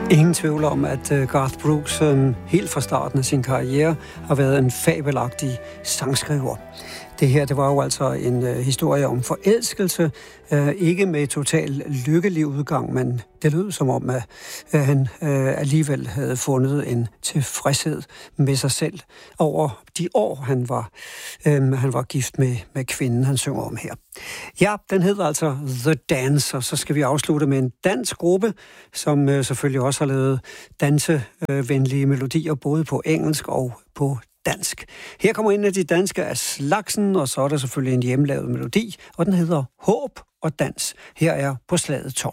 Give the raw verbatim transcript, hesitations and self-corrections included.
Ingen tvivl om, at Garth Brooks helt fra starten af sin karriere har været en fabelagtig sangskriver. Det her, det var jo altså en uh, historie om forelskelse, uh, ikke med total lykkelig udgang, men det lød som om, at uh, han uh, alligevel havde fundet en tilfredshed med sig selv over de år, han var, uh, han var gift med, med kvinden, han synger om her. Ja, den hedder altså The Dance, og så skal vi afslutte med en dansk gruppe, som uh, selvfølgelig også har lavet dansevenlige melodier, både på engelsk og på dansk. Her kommer en af de danske af slagsen, og så er der selvfølgelig en hjemmelavet melodi, og den hedder Håb og Dans. Her er På slaget tolv.